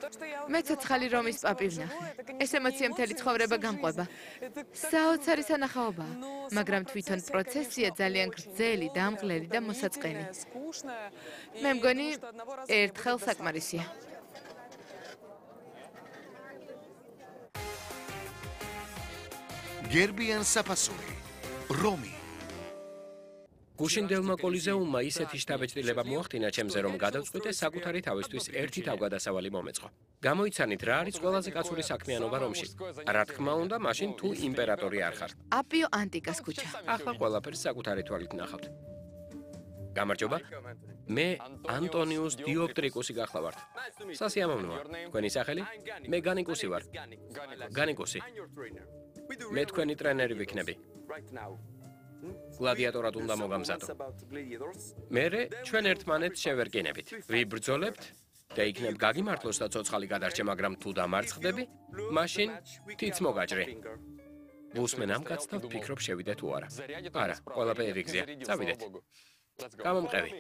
მე ცოცხალი რომის პაპი ვნახე. ეს ემოცია მთელი ცხოვრება გამყვება. საოცარი სანახაობაა, მაგრამ თვითონ პროცესია ძალიან გრძელი, დამღლელი და მოსაწყენი. მე მგონი, ერთხელ საკმარისია. გერბიან საფასური, რომი. გუშინდელმა კოლიზეუმმა ისეთი შთაბეჭდილება მოახდინა ჩემზე, რომ გადავწყვიტე საკუთარი თავისთვის ერთი თავგადასავალი მომეწყო. გამოიცანით, რა არის ყველაზე კაცური საქმიანობა რომში? რა თქმა უნდა, მაშინ თუ იმპერატორი არ ხართ. აპიო ანტიკას ქუჩა. ახლა ყველაფერს საკუთარი თვალით ნახავთ. გამარჯობა. მე ანტონიუს დიოპტრიკუსი გახლავართ. სასიამოვნოა. თქვენი სახელი? მე განიკუსი ვარ. განიკუსი. მე თქვენი ტრენერი ვიქნები. გლადიატორად უნდა მოგამზადო. მერე ჩვენ ერთმანეთს შევერკინებით. ვიბრძოლებთ და იქნებ გაგიმართლოს და ცოცხალი გადარჩე, მაგრამ თუ დამარცხდები, მაშინ თიც მოგაჭრი. უსმენ ამ კაცს და ვფიქრობ შევიდე თუ არა. არა, ყველაფერი გზია. წავიდეთ. გამომყევი.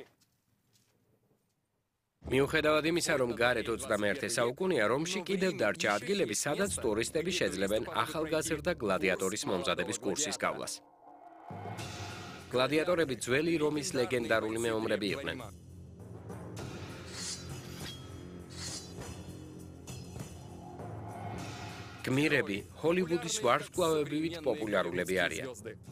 მიუხედავად იმისა, რომ გარეთ 21 საუკუნეა, რომში კიდევ დარჩა ადგილები, სადაც ტურისტები შეძლებენ ახალგაზრდა გლადიატორის მომზადების კურსის გავლას. გლადიატორები ძველი რომის ლეგენდარული მეომრები იყვნენ. გმირები ჰოლივუდის ვარსკვლავებივით პოპულარულები არიან.